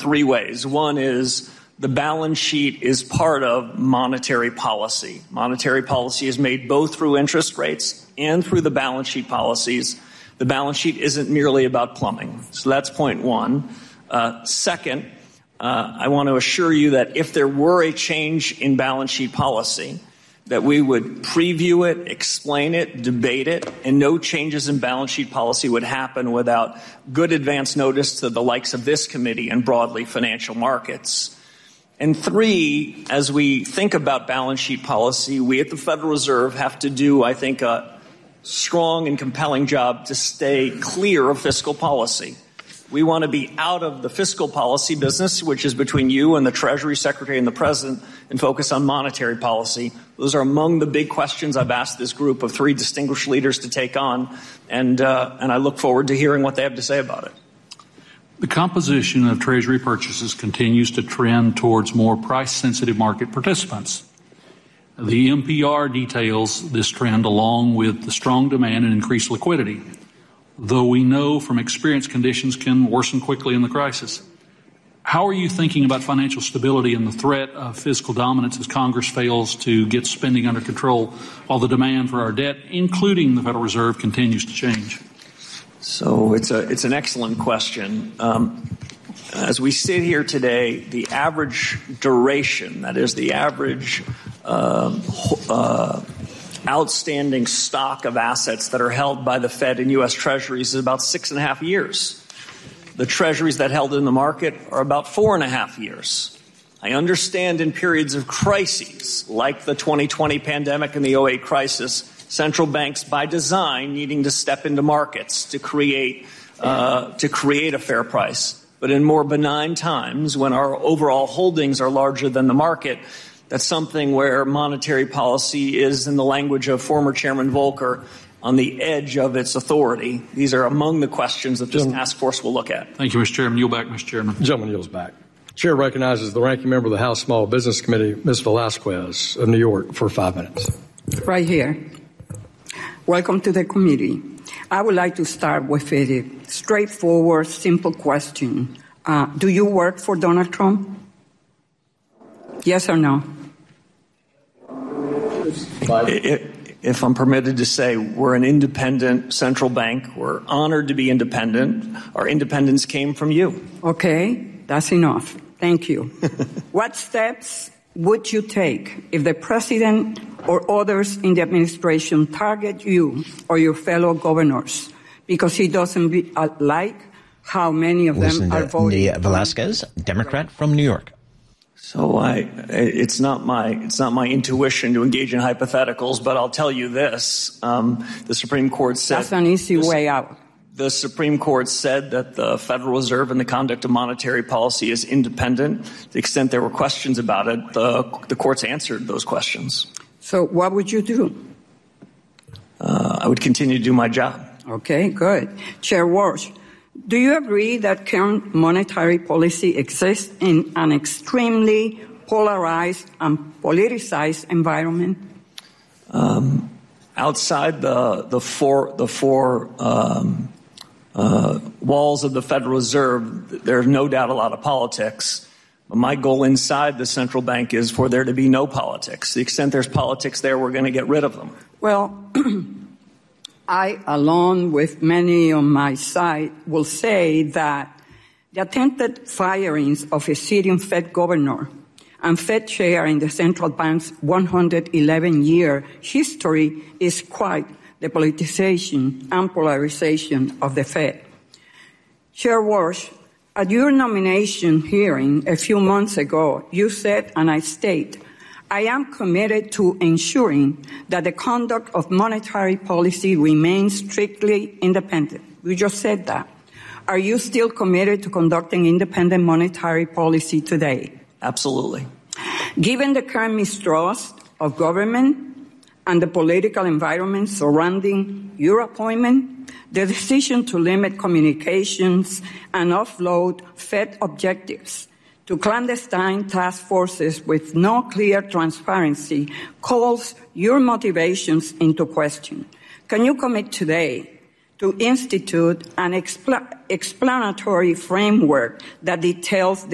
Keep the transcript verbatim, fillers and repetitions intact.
three ways. One is the balance sheet is part of monetary policy. Monetary policy is made both through interest rates and through the balance sheet policies. The balance sheet isn't merely about plumbing. So that's point one. Uh, second, uh, I want to assure you that if there were a change in balance sheet policy, that we would preview it, explain it, debate it, and no changes in balance sheet policy would happen without good advance notice to the likes of this committee and broadly financial markets. And three, as we think about balance sheet policy, we at the Federal Reserve have to do, I think, a strong and compelling job to stay clear of fiscal policy. We want to be out of the fiscal policy business, which is between you and the Treasury Secretary and the President, and focus on monetary policy. Those are among the big questions I've asked this group of three distinguished leaders to take on, and uh, and I look forward to hearing what they have to say about it. The composition of Treasury purchases continues to trend towards more price-sensitive market participants. The M P R details this trend along with the strong demand and increased liquidity, though we know from experience conditions can worsen quickly in the crisis. How are you thinking about financial stability and the threat of fiscal dominance as Congress fails to get spending under control while the demand for our debt, including the Federal Reserve, continues to change? So it's a it's an excellent question. Um, as we sit here today, the average duration, that is the average uh, uh, outstanding stock of assets that are held by the Fed and U S Treasuries is about six and a half years. The Treasuries that held in the market are about four and a half years. I understand in periods of crises, like the twenty twenty pandemic and the oh eight crisis, central banks by design needing to step into markets to create uh, to create a fair price. But in more benign times, when our overall holdings are larger than the market, that's something where monetary policy is, in the language of former Chairman Volcker, on the edge of its authority. These are among the questions that this Gentleman. task force will look at. Thank you, Mister Chairman. Yield back, Mister Chairman. Gentleman yields back. Chair recognizes the ranking member of the House Small Business Committee, Miz Velasquez of New York, for five minutes. Right here. Welcome to the committee. I would like to start with a straightforward, simple question. Uh, do you work for Donald Trump? Yes or no? If I'm permitted to say, we're an independent central bank. We're honored to be independent. Our independence came from you. Okay, that's enough. Thank you. What steps would you take if the president or others in the administration target you or your fellow governors because he doesn't be, uh, like how many of them Listen are to voting? Nia Velasquez, Democrat from New York. So I, it's not my, it's not my intuition to engage in hypotheticals, but I'll tell you this: um, the Supreme Court said that's an easy this, way out. The Supreme Court said that the Federal Reserve and the conduct of monetary policy is independent. To the extent there were questions about it, the the courts answered those questions. So what would you do? Uh, I would continue to do my job. Okay, good. Chair Walsh, do you agree that current monetary policy exists in an extremely polarized and politicized environment? Um, outside the the four the four um, uh, walls of the Federal Reserve, there's no doubt a lot of politics. But my goal inside the central bank is for there to be no politics. To the extent there's politics there, we're going to get rid of them. Well, I, along with many on my side, will say that the attempted firings of a sitting Fed governor and Fed chair in the central bank's one hundred eleven year history is quite the politicization and polarization of the Fed. Chair Walsh, at your nomination hearing a few months ago, you said, and I state, I am committed to ensuring that the conduct of monetary policy remains strictly independent. You just said that. Are you still committed to conducting independent monetary policy today? Absolutely. Given the current mistrust of government and the political environment surrounding your appointment, the decision to limit communications and offload Fed objectives to clandestine task forces with no clear transparency calls your motivations into question. Can you commit today to institute an expl- explanatory framework that details the